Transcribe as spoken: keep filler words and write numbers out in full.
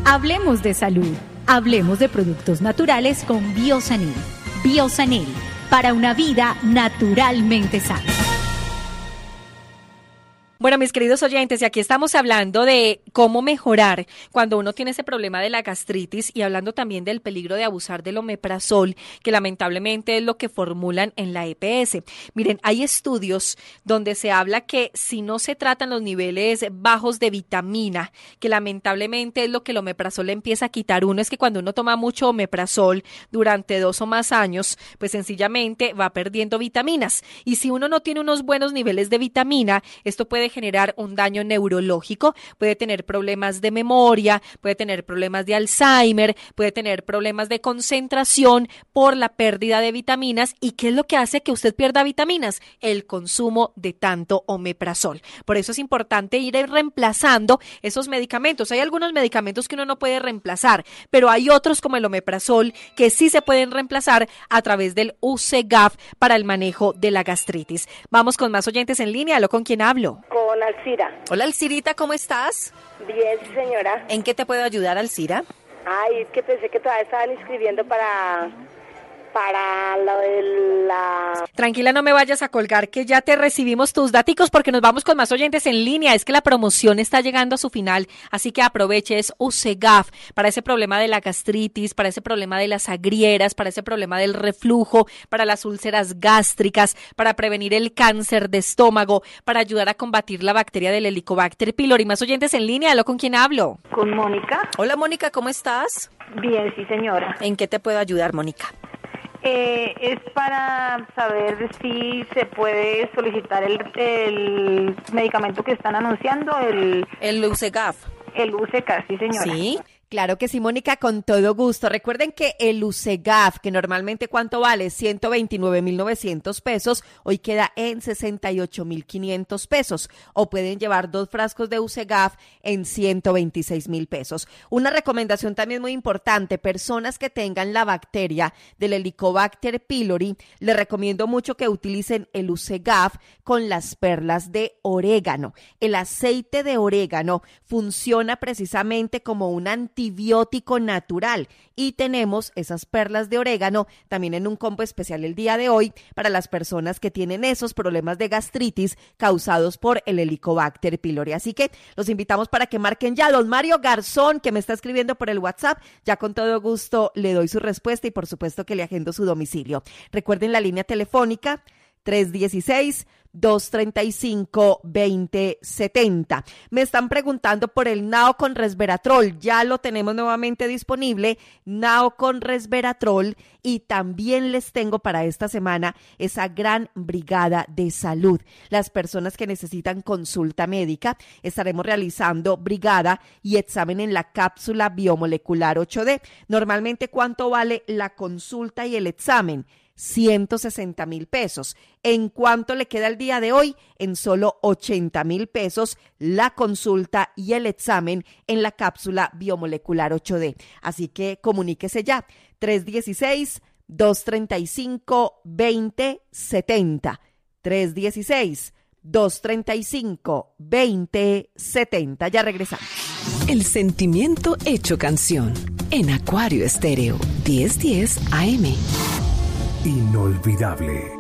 Hablemos de salud. Hablemos de productos naturales con Biosanil. Biosanil, para una vida naturalmente sana. Bueno, mis queridos oyentes, y aquí estamos hablando de cómo mejorar cuando uno tiene ese problema de la gastritis y hablando también del peligro de abusar del omeprazol, que lamentablemente es lo que formulan en la E P S. Miren, hay estudios donde se habla que si no se tratan los niveles bajos de vitamina, que lamentablemente es lo que el omeprazol le empieza a quitar. Uno es que cuando uno toma mucho omeprazol durante dos o más años, pues sencillamente va perdiendo vitaminas. Y si uno no tiene unos buenos niveles de vitamina, esto puede generar un daño neurológico, puede tener problemas de memoria, puede tener problemas de Alzheimer, puede tener problemas de concentración por la pérdida de vitaminas. ¿Y qué es lo que hace que usted pierda vitaminas? El consumo de tanto omeprazol. Por eso es importante ir reemplazando esos medicamentos. Hay algunos medicamentos que uno no puede reemplazar, pero hay otros como el omeprazol que sí se pueden reemplazar a través del U C G A F para el manejo de la gastritis. Vamos con más oyentes en línea. ¿Aló, con quién hablo? Con Alcira. Hola, Alcirita, ¿cómo estás? Bien, señora. ¿En qué te puedo ayudar, Alcira? Ay, es que pensé que todavía estaban inscribiendo para... para lo de la... Tranquila, no me vayas a colgar, que ya te recibimos tus daticos porque nos vamos con más oyentes en línea. Es que la promoción está llegando a su final, así que aproveche. Es U C G A F para ese problema de la gastritis, para ese problema de las agrieras, para ese problema del reflujo, para las úlceras gástricas, para prevenir el cáncer de estómago, para ayudar a combatir la bacteria del Helicobacter pylori. Más oyentes en línea. ¿Aló, con quién hablo? Con Mónica. Hola, Mónica, ¿cómo estás? Bien, sí, señora. ¿En qué te puedo ayudar, Mónica? Eh, es para saber si se puede solicitar el, el medicamento que están anunciando, el... El U C G A F. El U C G A F, sí, señora. Sí. Claro que sí, Mónica, con todo gusto. Recuerden que el U C G A F, que normalmente ¿cuánto vale? ciento veintinueve mil novecientos pesos, hoy queda en sesenta y ocho mil quinientos pesos. O pueden llevar dos frascos de U C G A F en ciento veintiséis mil pesos. Una recomendación también muy importante, personas que tengan la bacteria del Helicobacter pylori, les recomiendo mucho que utilicen el U C G A F con las perlas de orégano. El aceite de orégano funciona precisamente como un antibiótico antibiótico natural y tenemos esas perlas de orégano también en un combo especial el día de hoy para las personas que tienen esos problemas de gastritis causados por el Helicobacter pylori. Así que los invitamos para que marquen ya. Don Mario Garzón, que me está escribiendo por el WhatsApp, ya con todo gusto le doy su respuesta y por supuesto que le agendo su domicilio. Recuerden la línea telefónica tres uno seis, dos tres cinco, dos cero siete cero. Me están preguntando por el Nao con resveratrol. Ya lo tenemos nuevamente disponible, Nao con resveratrol, y también les tengo para esta semana esa gran brigada de salud. Las personas que necesitan consulta médica, estaremos realizando brigada y examen en la cápsula biomolecular ocho D. Normalmente, ¿cuánto vale la consulta y el examen? ciento sesenta mil pesos. ¿En cuánto le queda el día de hoy? En solo ochenta mil pesos la consulta y el examen en la cápsula biomolecular ocho D. Así que comuníquese ya. tres uno seis, dos tres cinco, dos cero siete cero. tres uno seis, dos tres cinco, dos cero siete cero. Ya regresamos. El sentimiento hecho canción en Acuario Estéreo diez diez A M. Inolvidable.